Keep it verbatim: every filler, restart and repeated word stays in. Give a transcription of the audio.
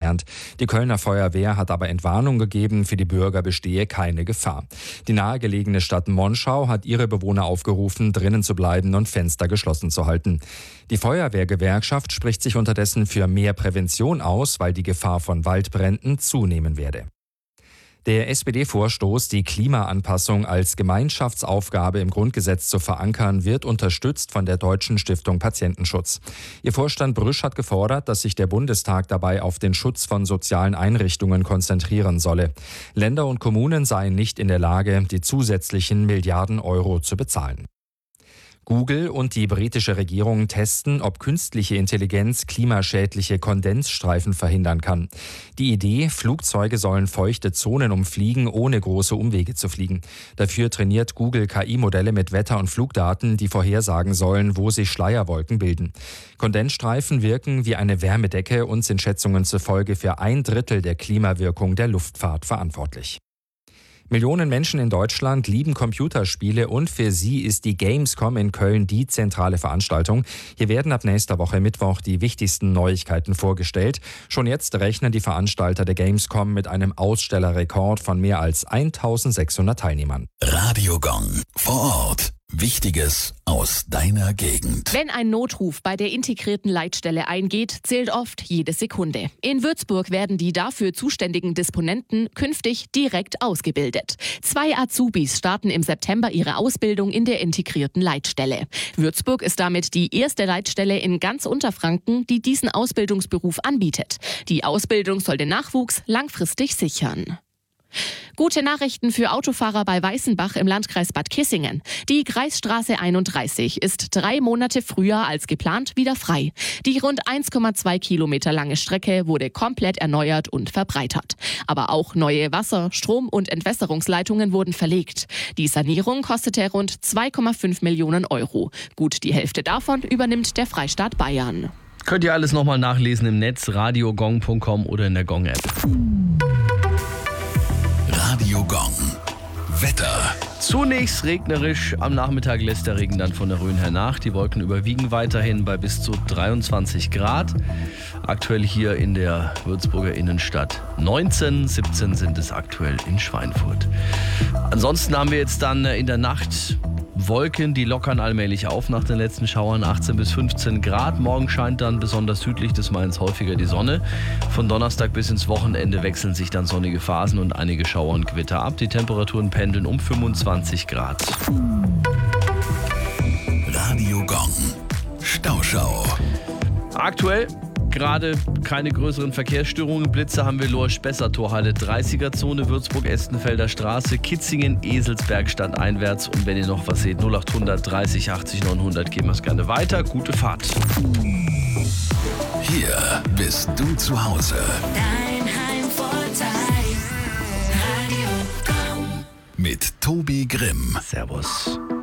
entfernt. Die Kölner Feuerwehr hat aber Entwarnung gegeben, für die Bürger bestehe keine Gefahr. Die nahegelegene Stadt Monschau hat ihre Bewohner aufgerufen, drinnen zu bleiben und Fenster geschlossen zu halten. Die Feuerwehrgewerkschaft spricht sich unterdessen für mehr Prävention aus, weil die Gefahr von Waldbränden zunehmen werde. Der S P D-Vorstoß, die Klimaanpassung als Gemeinschaftsaufgabe im Grundgesetz zu verankern, wird unterstützt von der Deutschen Stiftung Patientenschutz. Ihr Vorstand Brüsch hat gefordert, dass sich der Bundestag dabei auf den Schutz von sozialen Einrichtungen konzentrieren solle. Länder und Kommunen seien nicht in der Lage, die zusätzlichen Milliarden Euro zu bezahlen. Google und die britische Regierung testen, ob künstliche Intelligenz klimaschädliche Kondensstreifen verhindern kann. Die Idee, Flugzeuge sollen feuchte Zonen umfliegen, ohne große Umwege zu fliegen. Dafür trainiert Google K I-Modelle mit Wetter- und Flugdaten, die vorhersagen sollen, wo sich Schleierwolken bilden. Kondensstreifen wirken wie eine Wärmedecke und sind Schätzungen zufolge für ein Drittel der Klimawirkung der Luftfahrt verantwortlich. Millionen Menschen in Deutschland lieben Computerspiele und für sie ist die Gamescom in Köln die zentrale Veranstaltung. Hier werden ab nächster Woche Mittwoch die wichtigsten Neuigkeiten vorgestellt. Schon jetzt rechnen die Veranstalter der Gamescom mit einem Ausstellerrekord von mehr als eintausendsechshundert Teilnehmern. Radio Gong vor Ort. Wichtiges aus deiner Gegend. Wenn ein Notruf bei der integrierten Leitstelle eingeht, zählt oft jede Sekunde. In Würzburg werden die dafür zuständigen Disponenten künftig direkt ausgebildet. Zwei Azubis starten im September ihre Ausbildung in der integrierten Leitstelle. Würzburg ist damit die erste Leitstelle in ganz Unterfranken, die diesen Ausbildungsberuf anbietet. Die Ausbildung soll den Nachwuchs langfristig sichern. Gute Nachrichten für Autofahrer bei Weißenbach im Landkreis Bad Kissingen. Die Kreisstraße einunddreißig ist drei Monate früher als geplant wieder frei. Die rund eins Komma zwei Kilometer lange Strecke wurde komplett erneuert und verbreitert. Aber auch neue Wasser-, Strom- und Entwässerungsleitungen wurden verlegt. Die Sanierung kostete rund zwei Komma fünf Millionen Euro. Gut die Hälfte davon übernimmt der Freistaat Bayern. Könnt ihr alles nochmal nachlesen im Netz, radiogong punkt com oder in der Gong-App. Radio Gong. Wetter. Zunächst regnerisch, am Nachmittag lässt der Regen dann von der Rhön her nach. Die Wolken überwiegen weiterhin bei bis zu dreiundzwanzig Grad. Aktuell hier in der Würzburger Innenstadt neunzehn, siebzehn sind es aktuell in Schweinfurt. Ansonsten haben wir jetzt dann in der Nacht Wolken, die lockern allmählich auf nach den letzten Schauern, achtzehn bis fünfzehn Grad. Morgen scheint dann besonders südlich des Mains häufiger die Sonne. Von Donnerstag bis ins Wochenende wechseln sich dann sonnige Phasen und einige Schauer und Gewitter ab. Die Temperaturen pendeln um fünfundzwanzig Grad. Radio Gong. Stauschau. Aktuell gerade keine größeren Verkehrsstörungen. Blitze haben wir Lorsch-Besser-Torhalle, dreißiger-Zone, Würzburg-Estenfelder Straße, Kitzingen, Eselsberg stadteinwärts. Und wenn ihr noch was seht, null achthundert dreißig achtzig neunhundert, geben wir es gerne weiter. Gute Fahrt. Hier bist du zu Hause. Dein Heimvorteil. Radio Gong. Mit Tobi Grimm. Servus.